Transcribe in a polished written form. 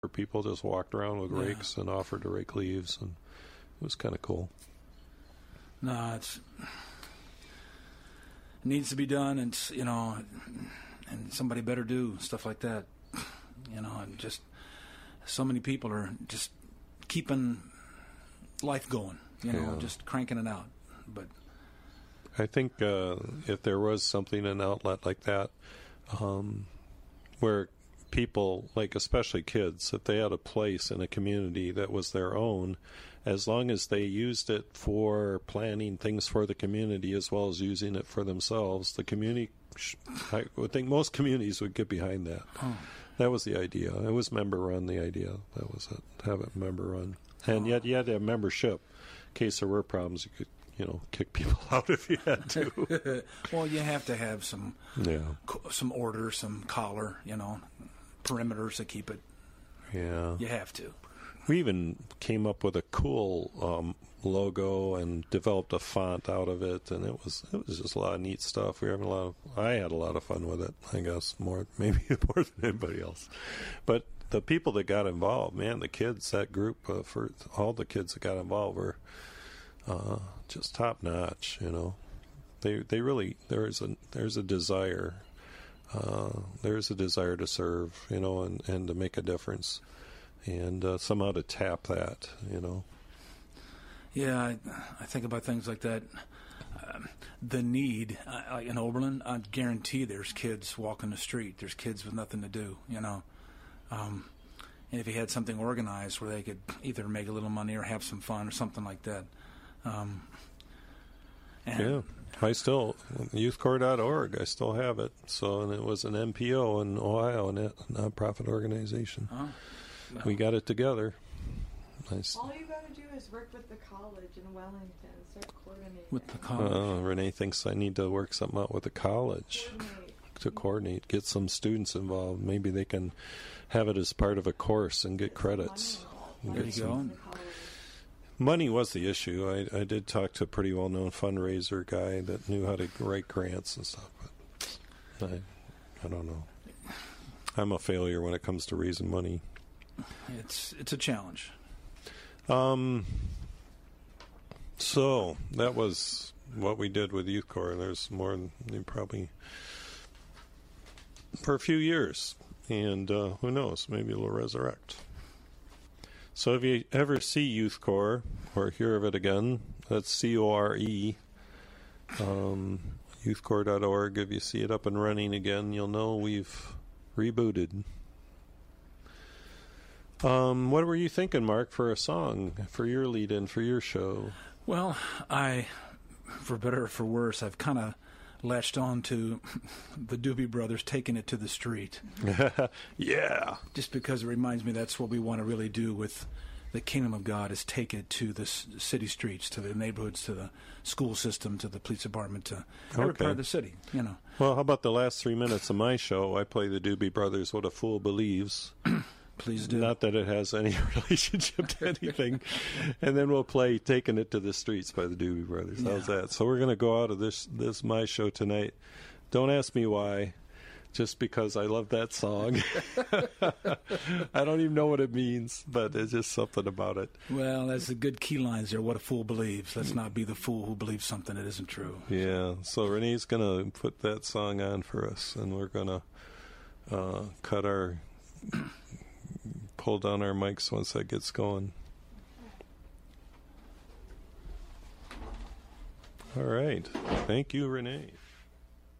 where people just walked around with rakes and offered to rake leaves, and it was kind of cool. No, it needs to be done, and and somebody better do stuff like that. And just so many people are just keeping life going, just cranking it out. But I think if there was something, an outlet like that, where people, like especially kids, if they had a place in a community that was their own, as long as they used it for planning things for the community as well as using it for themselves, the community, I would think most communities would get behind that. Oh. That was the idea. It was member-run, the idea. That was it, have it member-run. And yet you had to have membership. In case there were problems, you could kick people out if you had to. Well, you have to have some order, some collar, perimeters to keep it. Yeah. You have to. We even came up with a cool logo and developed a font out of it, and it was just a lot of neat stuff. I had a lot of fun with it, I guess, maybe more than anybody else. But the people that got involved, man, the kids, that group, for all the kids that got involved were just top notch. They really, there's a desire. There's a desire to serve, and to make a difference, and somehow to tap that, Yeah, I think about things like that. The need in Oberlin, I guarantee there's kids walking the street. There's kids with nothing to do, and if you had something organized where they could either make a little money or have some fun or something like that. I still, youthcorps.org, I still have it. And it was an NPO in Ohio, a nonprofit organization. Oh, no. We got it together. Nice. All you got to do is work with the college in Wellington, start coordinating. With the college. Renee thinks I need to work something out with the college to coordinate, get some students involved. Maybe they can have it as part of a course and get credits. There you go. Money was the issue. I did talk to a pretty well-known fundraiser guy that knew how to write grants and stuff, but I don't know. I'm a failure when it comes to raising money. It's a challenge. So that was what we did with Youth Corps. There's more than probably for a few years, and who knows? Maybe it'll resurrect. So if you ever see Youth Corps or hear of it again, that's CORE, youthcorps.org. If you see it up and running again, you'll know we've rebooted. What were you thinking, Mark, for a song, for your lead-in, for your show? Well, for better or for worse, I've kind of latched on to the Doobie Brothers taking it to the street. Yeah. Just because it reminds me that's what we want to really do with the kingdom of God, is take it to the city streets, to the neighborhoods, to the school system, to the police department, to every part of the city, Well, how about the last 3 minutes of my show? I play the Doobie Brothers, What a Fool Believes. Please do. Not that it has any relationship to anything. And then we'll play Taking It to the Streets by the Doobie Brothers. How's that? So we're going to go out of this my show tonight. Don't ask me why, just because I love that song. I don't even know what it means, but there's just something about it. Well, that's the good key lines there. What a fool believes. Let's not be the fool who believes something that isn't true. Yeah. So Renee's going to put that song on for us, and we're going to pull down our mics once that gets going. All right. Thank you, Renee.